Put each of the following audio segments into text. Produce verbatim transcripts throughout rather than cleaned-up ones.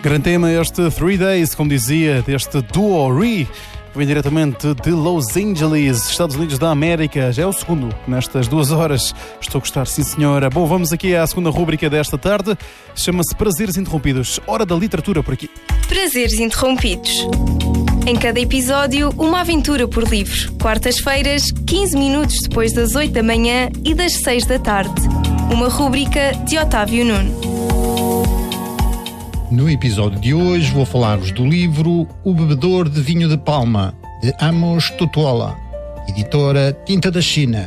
Grande tema este Three Days, como dizia, deste duo Re, que vem diretamente de Los Angeles, Estados Unidos da América. Já é o segundo nestas duas horas. Estou a gostar, sim senhora. Bom, vamos aqui à segunda rúbrica desta tarde. Chama-se Prazeres Interrompidos. Hora da literatura por aqui. Prazeres Interrompidos. Em cada episódio, uma aventura por livro. Quartas-feiras, quinze minutos depois das oito da manhã e das seis da tarde. Uma rúbrica de Otávio Nuno. No episódio de hoje vou falar-vos do livro O Bebedor de Vinho de Palma, de Amos Tutuola, editora Tinta da China.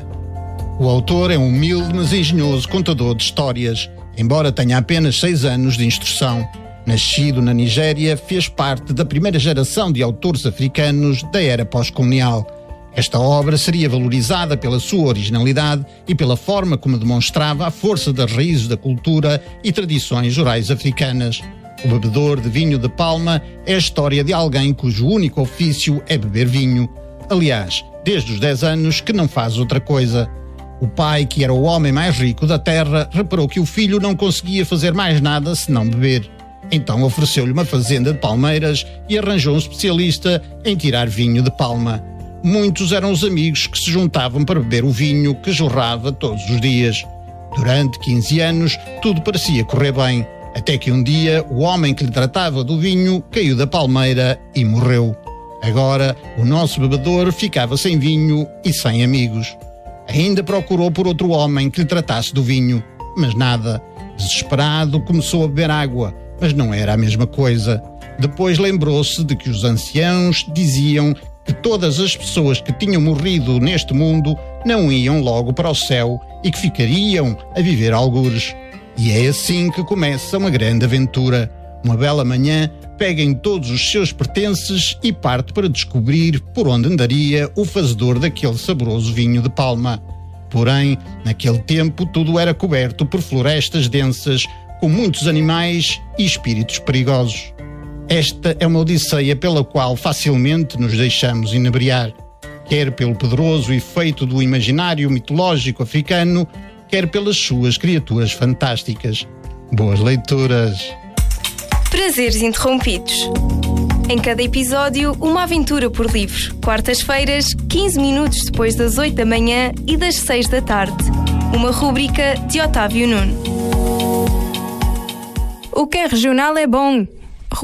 O autor é um humilde, mas engenhoso contador de histórias, embora tenha apenas seis anos de instrução. Nascido na Nigéria, fez parte da primeira geração de autores africanos da era pós-colonial. Esta obra seria valorizada pela sua originalidade e pela forma como demonstrava a força das raízes da cultura e tradições orais africanas. O Bebedor de Vinho de Palma é a história de alguém cujo único ofício é beber vinho. Aliás, desde os dez anos que não faz outra coisa. O pai, que era o homem mais rico da terra, reparou que o filho não conseguia fazer mais nada senão beber. Então ofereceu-lhe uma fazenda de palmeiras e arranjou um especialista em tirar vinho de palma. Muitos eram os amigos que se juntavam para beber o vinho que jorrava todos os dias. Durante quinze anos, tudo parecia correr bem, até que um dia o homem que lhe tratava do vinho caiu da palmeira e morreu. Agora, o nosso bebedor ficava sem vinho e sem amigos. Ainda procurou por outro homem que lhe tratasse do vinho, mas nada. Desesperado, começou a beber água, mas não era a mesma coisa. Depois lembrou-se de que os anciãos diziam que todas as pessoas que tinham morrido neste mundo não iam logo para o céu e que ficariam a viver algures. E é assim que começa uma grande aventura. Uma bela manhã, pega em todos os seus pertences e parte para descobrir por onde andaria o fazedor daquele saboroso vinho de palma. Porém, naquele tempo tudo era coberto por florestas densas, com muitos animais e espíritos perigosos. Esta é uma odisseia pela qual facilmente nos deixamos inebriar, quer pelo poderoso efeito do imaginário mitológico africano, quer pelas suas criaturas fantásticas. Boas leituras! Prazeres Interrompidos. Em cada episódio, uma aventura por livro. Quartas-feiras, quinze minutos depois das oito da manhã e das seis da tarde. Uma rúbrica de Otávio Nuno. O que é regional é bom.